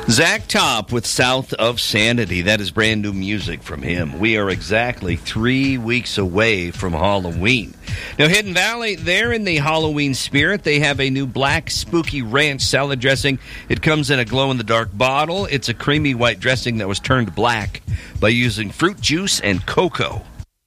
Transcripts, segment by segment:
Zach Top with South of Sanity. That is brand new music from him. We are exactly 3 weeks away from Halloween. Now, Hidden Valley, they're in the Halloween spirit. They have a new black spooky ranch salad dressing. It comes in a glow-in-the-dark bottle. It's a creamy white dressing that was turned black by using fruit juice and cocoa.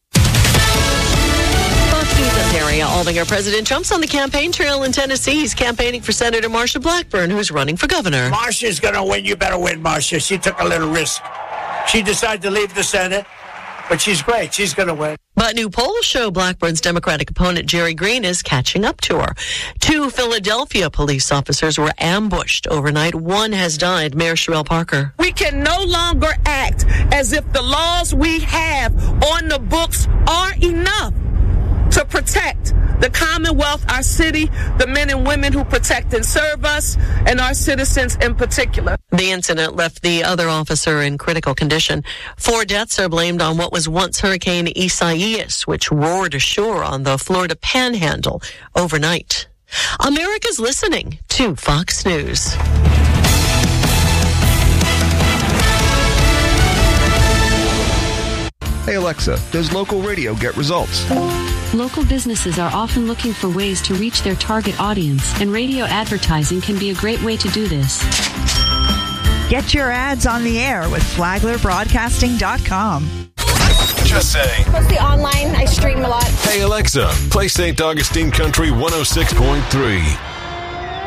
Area. Aldinger President Trump's on the campaign trail in Tennessee. He's campaigning for Senator Marsha Blackburn, who's running for governor. Marsha's going to win. You better win, Marsha. She took a little risk. She decided to leave the Senate, but she's great. She's going to win. But new polls show Blackburn's Democratic opponent, Jerry Green, is catching up to her. 2 Philadelphia police officers were ambushed overnight. 1 has died. Mayor Sherelle Parker. We can no longer act as if the laws we have on the books are enough to protect the Commonwealth, our city, the men and women who protect and serve us, and our citizens in particular. The incident left the other officer in critical condition. 4 deaths are blamed on what was once Hurricane Isaias, which roared ashore on the Florida Panhandle overnight. America's listening to Fox News. Hey Alexa, does local radio get results? Local businesses are often looking for ways to reach their target audience, and radio advertising can be a great way to do this. Get your ads on the air with FlaglerBroadcasting.com. Just say. Mostly online. I stream a lot. Hey Alexa, play St. Augustine Country 106.3.